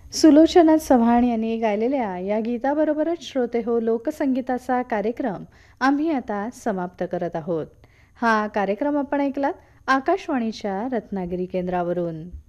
सुलोचना चव्हाण यांनी गायलेल्या या गीताबरोबरच श्रोते हो लोकसंगीताचा कार्यक्रम आम्ही आता समाप्त करत आहोत. हा कार्यक्रम आपण ऐकलात आकाशवाणीच्या रत्नागिरी केंद्रावरून.